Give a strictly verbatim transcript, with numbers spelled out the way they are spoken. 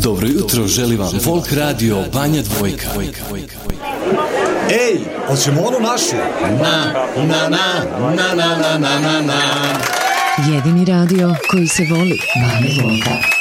Dobro jutro, želi vam Folk Radio Banja Dvojka. Ej, hoćemo onu našu? Na, na, na, na, na, na, na, na. Jedini radio koji se voli. Banja Dvojka.